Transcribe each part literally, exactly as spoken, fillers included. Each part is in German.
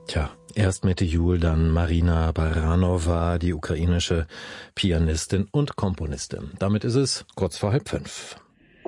Tja, erst Mette Juhl, dann Marina Baranova, die ukrainische Pianistin und Komponistin. Damit ist es kurz vor halb fünf.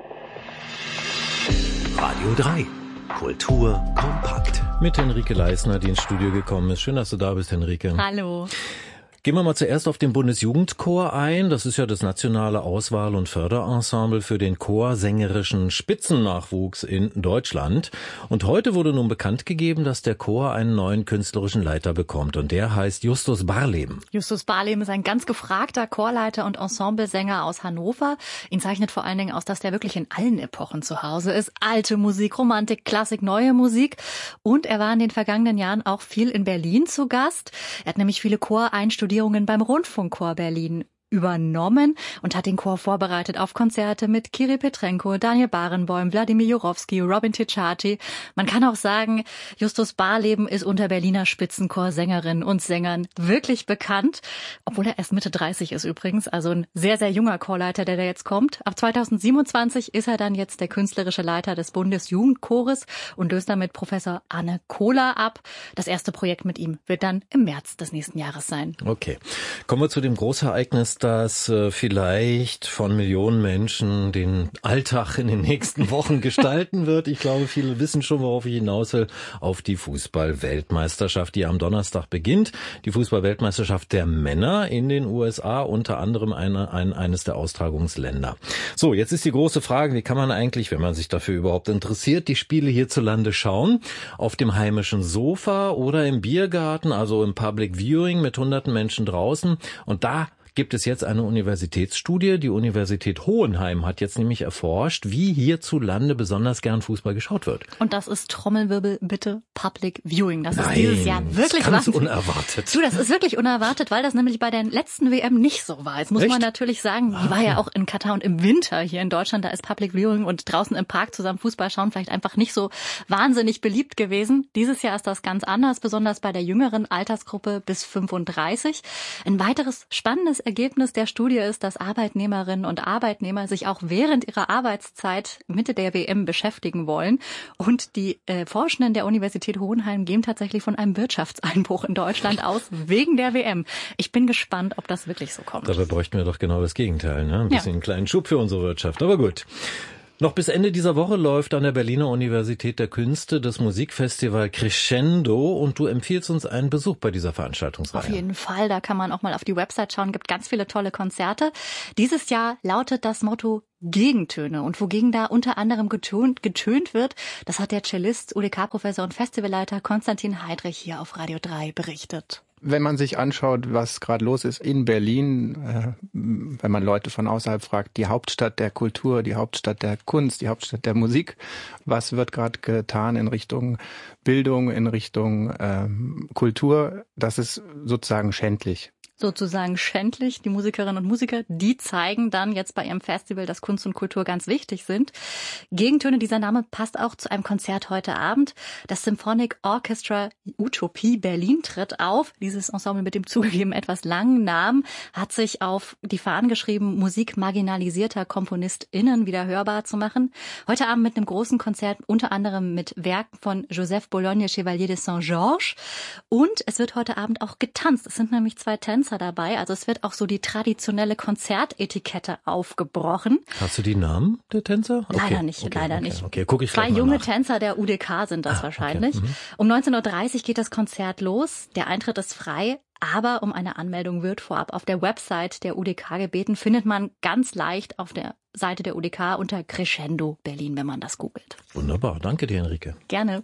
Radio drei. Kultur kompakt. Mit Henrike Leisner, die ins Studio gekommen ist. Schön, dass du da bist, Henrike. Hallo. Gehen wir mal zuerst auf den Bundesjugendchor ein. Das ist ja das nationale Auswahl- und Förderensemble für den chorsängerischen Spitzennachwuchs in Deutschland. Und heute wurde nun bekannt gegeben, dass der Chor einen neuen künstlerischen Leiter bekommt. Und der heißt Justus Barleben. Justus Barleben ist ein ganz gefragter Chorleiter und Ensemblesänger aus Hannover. Ihn zeichnet vor allen Dingen aus, dass der wirklich in allen Epochen zu Hause ist. Alte Musik, Romantik, Klassik, neue Musik. Und er war in den vergangenen Jahren auch viel in Berlin zu Gast. Er hat nämlich viele Choreinstudierungen beim Rundfunkchor Berlin übernommen und hat den Chor vorbereitet auf Konzerte mit Kirill Petrenko, Daniel Barenboim, Wladimir Jurowski, Robin Ticciati. Man kann auch sagen, Justus Barleben ist unter Berliner Spitzenchorsängerinnen und Sängern wirklich bekannt, obwohl er erst Mitte dreißig ist übrigens, also ein sehr, sehr junger Chorleiter, der da jetzt kommt. Ab zweitausendsiebenundzwanzig ist er dann jetzt der künstlerische Leiter des Bundesjugendchores und löst damit Professor Anne Kohler ab. Das erste Projekt mit ihm wird dann im März des nächsten Jahres sein. Okay, kommen wir zu dem Großereignis, das äh, vielleicht von Millionen Menschen den Alltag in den nächsten Wochen gestalten wird. Ich glaube, viele wissen schon, worauf ich hinaus will, auf die Fußball-Weltmeisterschaft, die am Donnerstag beginnt. Die Fußball-Weltmeisterschaft der Männer in den U S A, unter anderem eine, ein, eines der Austragungsländer. So, jetzt ist die große Frage, wie kann man eigentlich, wenn man sich dafür überhaupt interessiert, die Spiele hierzulande schauen? Auf dem heimischen Sofa oder im Biergarten, also im Public Viewing mit hunderten Menschen draußen. Und da gibt es jetzt eine Universitätsstudie. Die Universität Hohenheim hat jetzt nämlich erforscht, wie hierzulande besonders gern Fußball geschaut wird. Und das ist Trommelwirbel, bitte, Public Viewing. Das Nein, ist dieses Jahr wirklich ganz was. unerwartet. Du, das ist wirklich unerwartet, weil das nämlich bei der letzten W M nicht so war. Jetzt muss Echt? man natürlich sagen, die war ja auch in Katar und im Winter hier in Deutschland. Da ist Public Viewing und draußen im Park zusammen Fußball schauen vielleicht einfach nicht so wahnsinnig beliebt gewesen. Dieses Jahr ist das ganz anders, besonders bei der jüngeren Altersgruppe bis fünfunddreißig. Ein weiteres spannendes Ergebnis der Studie ist, dass Arbeitnehmerinnen und Arbeitnehmer sich auch während ihrer Arbeitszeit Mitte der W M beschäftigen wollen. Und die äh, Forschenden der Universität Hohenheim gehen tatsächlich von einem Wirtschaftseinbruch in Deutschland aus, wegen der W M. Ich bin gespannt, ob das wirklich so kommt. Dabei bräuchten wir doch genau das Gegenteil, ne? Ein bisschen Ja. einen kleinen Schub für unsere Wirtschaft. Aber gut. Noch bis Ende dieser Woche läuft an der Berliner Universität der Künste das Musikfestival Crescendo und du empfiehlst uns einen Besuch bei dieser Veranstaltungsreihe. Auf jeden Fall, da kann man auch mal auf die Website schauen, gibt ganz viele tolle Konzerte. Dieses Jahr lautet das Motto Gegentöne und wogegen da unter anderem getönt, getönt wird, das hat der Cellist, U D K-Professor und Festivalleiter Konstantin Heidrich hier auf Radio drei berichtet. Wenn man sich anschaut, was gerade los ist in Berlin, äh, wenn man Leute von außerhalb fragt, die Hauptstadt der Kultur, die Hauptstadt der Kunst, die Hauptstadt der Musik, was wird gerade getan in Richtung Bildung, in Richtung ähm, Kultur, das ist sozusagen schändlich. Sozusagen schändlich. Die Musikerinnen und Musiker, die zeigen dann jetzt bei ihrem Festival, dass Kunst und Kultur ganz wichtig sind. Gegentöne, dieser Name passt auch zu einem Konzert heute Abend. Das Symphonic Orchestra Utopie Berlin tritt auf. Dieses Ensemble mit dem zugegeben etwas langen Namen hat sich auf die Fahnen geschrieben, Musik marginalisierter KomponistInnen wieder hörbar zu machen. Heute Abend mit einem großen Konzert, unter anderem mit Werken von Joseph Bologne Chevalier de Saint-Georges. Und es wird heute Abend auch getanzt. Es sind nämlich zwei Tänzer dabei. Also es wird auch so die traditionelle Konzertetikette aufgebrochen. Hast du die Namen der Tänzer? Okay. Leider nicht, okay, leider okay, nicht. Okay, guck ich Zwei gleich mal junge nach. Tänzer der U D K sind das Ah, wahrscheinlich. okay, mhm. Um neunzehn Uhr dreißig geht das Konzert los. Der Eintritt ist frei. Aber um eine Anmeldung wird vorab auf der Website der U D K gebeten. Findet man ganz leicht auf der Seite der U D K unter Crescendo Berlin, wenn man das googelt. Wunderbar, danke dir, Henrike. Gerne.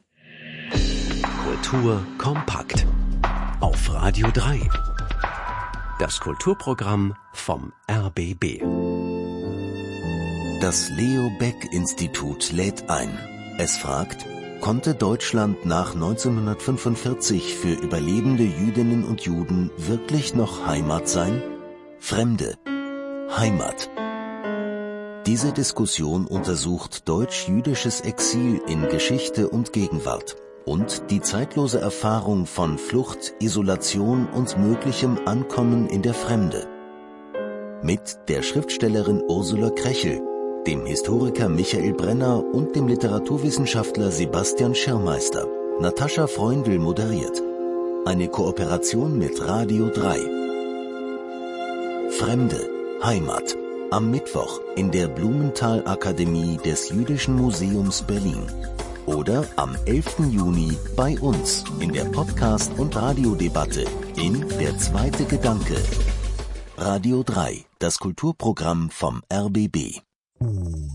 Kultur kompakt. Auf Radio drei. Das Kulturprogramm vom R B B. Das Leo Baeck Institut lädt ein. Es fragt, konnte Deutschland nach neunzehnhundertfünfundvierzig für überlebende Jüdinnen und Juden wirklich noch Heimat sein? Fremde. Heimat. Diese Diskussion untersucht deutsch-jüdisches Exil in Geschichte und Gegenwart und die zeitlose Erfahrung von Flucht, Isolation und möglichem Ankommen in der Fremde. Mit der Schriftstellerin Ursula Krechel, dem Historiker Michael Brenner und dem Literaturwissenschaftler Sebastian Schirmeister. Natascha Freundl moderiert. eine Kooperation mit Radio drei. Fremde, Heimat. Am Mittwoch in der Blumenthal-Akademie des Jüdischen Museums Berlin. Oder am elften Juni bei uns in der Podcast- und Radiodebatte in Der zweite Gedanke. Radio drei, das Kulturprogramm vom R B B.